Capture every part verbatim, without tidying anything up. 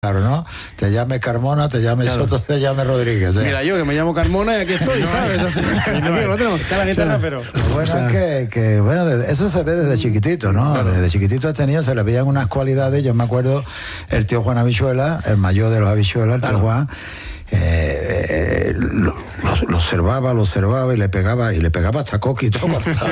Claro, ¿no? Te llame Carmona, te llame claro. Soto, te llame Rodríguez. ¿eh? Mira, yo que me llamo Carmona y aquí estoy, ¿sabes? O sea, aquí no tenemos la guitarra, pero... Bueno, o sea, es que, que, bueno, eso se ve desde chiquitito, ¿no? Claro. Desde chiquitito a este niño se le veían unas cualidades. Yo me acuerdo, el tío Juan Habichuela, el mayor de los Habichuelas, el claro. tío Juan, eh, eh, lo, lo, lo observaba, lo observaba y le pegaba, y le pegaba hasta coqui y todo.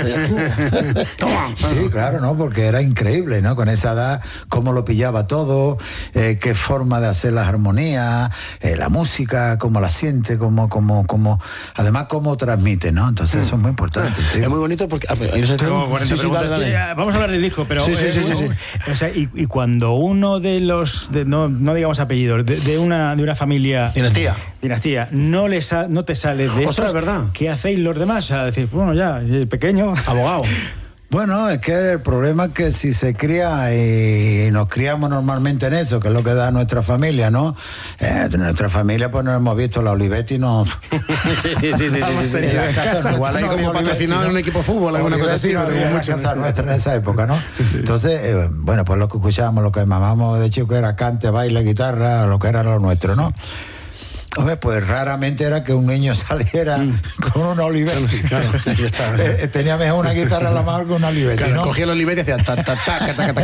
Sí, claro, ¿no? Porque era increíble, ¿no? Con esa edad, cómo lo pillaba todo, eh, qué forma de hacer las armonías, eh, la música, cómo la siente, cómo, cómo, cómo, además cómo transmite, ¿no? Entonces mm. eso es muy importante. Ah, es muy bonito porque... Ah, pero, sí, sí, dale, dale. Sí, vamos a hablar del disco, pero... Sí, sí, sí, eh, sí, sí. O sea, y, y cuando uno de los... De, no, no digamos apellidos, de, de, una, de una familia... Dinastía. Dinastía, no, le sa, no te sale de eso. Ostras, ¿verdad? ¿Qué hacéis los demás? A decir, bueno, ya, pequeño... Abogado. Bueno, es que el problema es que si se cría y nos criamos normalmente en eso, que es lo que da nuestra familia, ¿no? Eh, nuestra familia, pues nos hemos visto la Olivetti, no... sí, sí, sí, sí, sí, sí, sí. Casa, igual hay como patrocinado en un equipo de fútbol, alguna cosa así. No había mucho casa nuestra en esa época, ¿no? Entonces, eh, bueno, pues lo que escuchábamos, lo que mamábamos de chico era cante, baile, guitarra, lo que era lo nuestro, ¿no? Hombre, pues raramente era que un niño saliera mm. con una Olivetti. Claro, ya está, eh, tenía mejor una guitarra a la mano que una Olivetti, claro, ¿no? Cogía la Olivetti y hacía ta ta ta ta ta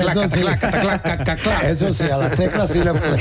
ta ta. Eso sí, a las teclas sí le puede.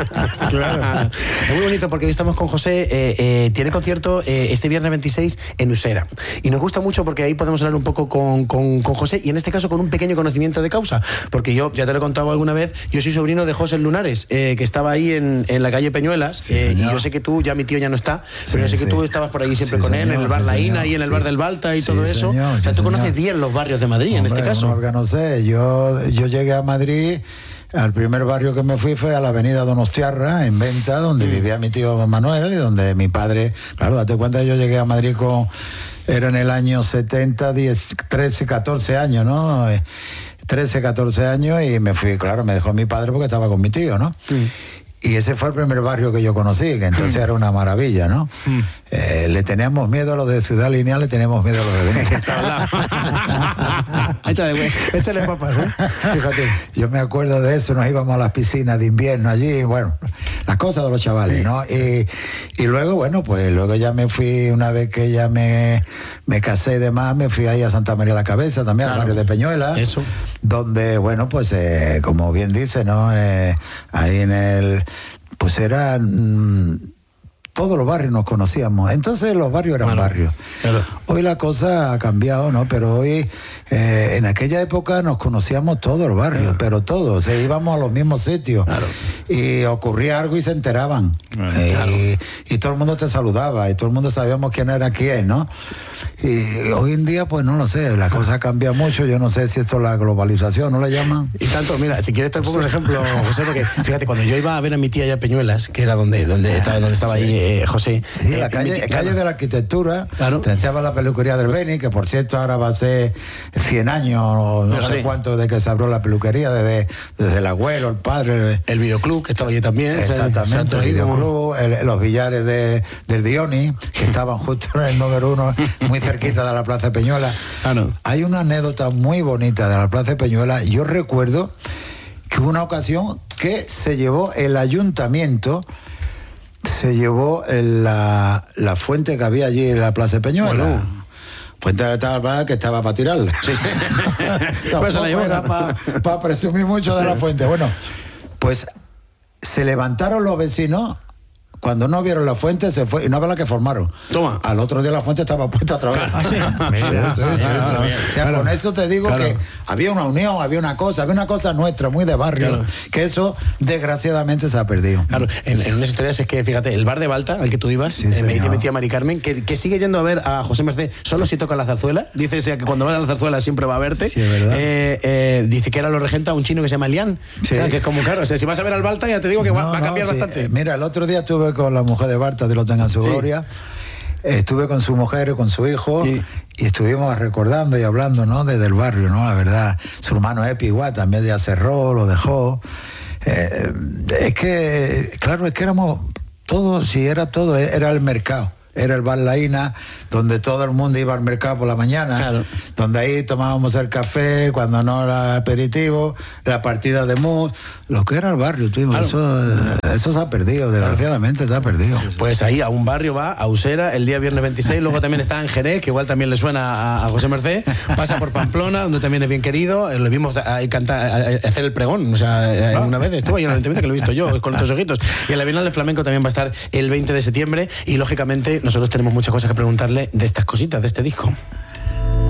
Claro. Es muy bonito porque hoy estamos con José. Eh, eh, tiene concierto eh, este viernes veintiséis en Usera. Y nos gusta mucho porque ahí podemos hablar un poco con, con, con José y en este caso con un pequeño conocimiento de causa. Porque yo, ya te lo he contado alguna vez, yo soy sobrino de José Lunares, eh, que estaba ahí en, en la calle Peñuelas. Sí, eh, y yo sé que tú, ya mi tío ya no está, pero sí, yo sé que sí. tú estabas por ahí siempre sí, con él, señor, en el bar sí, La Ina y en el sí. bar del Balta y sí, todo eso. Señor, o sea, sí, tú conoces señor. bien los barrios de Madrid. Hombre, en este caso. No, no sé, yo, yo llegué a Madrid, al primer barrio que me fui fue a la avenida Donostiarra, en Venta, donde mm. vivía mi tío Manuel y donde mi padre, claro, date cuenta, yo llegué a Madrid con, era en el año setenta, diez, trece, catorce años, ¿no? trece, catorce años y me fui, claro, me dejó mi padre porque estaba con mi tío, ¿no? Mm. Y ese fue el primer barrio que yo conocí, que entonces mm. era una maravilla, ¿no? Mm. Eh, le teníamos miedo a los de Ciudad Lineal, le teníamos miedo a los de Benítez. Échale, güey, échale papas, ¿eh? Fíjate. Yo me acuerdo de eso, nos íbamos a las piscinas de invierno allí, bueno, las cosas de los chavales, ¿no? Y, y luego, bueno, pues luego ya me fui, una vez que ya me, me casé y demás, me fui ahí a Santa María la Cabeza, también claro. al barrio de Peñuela. Eso. Donde, bueno, pues, eh, como bien dice, ¿no? Eh, ahí en el... Pues eran... Mmm, todos los barrios nos conocíamos. Entonces los barrios eran claro, barrios. Claro. Hoy la cosa ha cambiado, ¿no? Pero hoy, eh, en aquella época nos conocíamos todos los barrios, claro. pero todos. O sea, íbamos a los mismos sitios. Claro. Y ocurría algo y se enteraban. Claro. Eh, y, y todo el mundo te saludaba y todo el mundo sabíamos quién era quién, ¿no? Y hoy en día, pues no lo sé, la cosa cambia mucho. Yo no sé si esto es la globalización, ¿no le llaman? Y tanto, mira, si quieres te pongo un ejemplo, José, porque fíjate, cuando yo iba a ver a mi tía allá Peñuelas, que era donde, donde, estaba, donde estaba sí. ahí eh, José. Sí, eh, la calle, tía, calle claro. de la arquitectura, claro. te enseñaba la peluquería del Beni, que por cierto ahora va a ser cien años, o no Fíjate. sé cuánto, de que se abrió la peluquería, desde, desde el abuelo, el padre. El videoclub, que estaba allí también. Exactamente, el, el videoclub, el, los billares de, del Dioni, que estaban justo en el número uno, muy cerquita de la Plaza de Peñuela. Ah, no. Hay una anécdota muy bonita de la Plaza de Peñuela. Yo recuerdo que hubo una ocasión que se llevó el ayuntamiento, se llevó la, la fuente que había allí en la Plaza de Peñuela. Bueno. Fuente de tal que estaba para tirarla. Sí. pues se la llevó. Era para pa presumir mucho sí. de la fuente. Bueno, pues se levantaron los vecinos. Cuando no vieron la fuente, se fue, y no había la que formaron. Toma. Al otro día la fuente estaba puesta otra vez. ¿Ah, sí? sí, sí, sí, claro, o sea, claro. Con eso te digo claro. que había una unión, había una cosa, había una cosa nuestra, muy de barrio, claro. que eso desgraciadamente se ha perdido. Claro, en, en unas historias es que, fíjate, el bar de Balta, al que tú ibas, sí, eh, me dice mi tía Mari Carmen, que, que sigue yendo a ver a José Merced solo si toca la zarzuela. Dice o sea, que cuando va a la zarzuela siempre va a verte. Sí, es verdad. Eh, eh, dice que ahora lo regenta un chino que se llama Lian. Sí. O sea, que es como claro, o sea, si vas a ver al Balta ya te digo que no, va, va a cambiar no, bastante. Sí. Mira, el otro día estuve con la mujer de Balta, de lo tengan su sí. gloria. Estuve con su mujer, con su hijo, sí. y estuvimos recordando y hablando, ¿no? Desde el barrio, ¿no? La verdad, su hermano Epi igual también ya cerró, lo dejó. Eh, es que, claro, es que éramos todos, si era todo, era el mercado. era el bar La Ina, donde todo el mundo iba al mercado por la mañana, claro. donde ahí tomábamos el café, cuando no era aperitivo, la partida de mus, lo que era el barrio, tío, claro. eso, eso se ha perdido, desgraciadamente se ha perdido. Pues ahí a un barrio va, a Usera, el día viernes veintiséis, luego también está en Jerez, que igual también le suena a, a José Mercé, pasa por Pamplona, donde también es bien querido, lo vimos ahí cantar, hacer el pregón, o sea, una vez estuvo ahí en el Ayuntamiento, que lo he visto yo, con estos ojitos, y en la Bienal del Flamenco también va a estar el veinte de septiembre, y lógicamente nosotros tenemos muchas cosas que preguntarle de estas cositas, de este disco.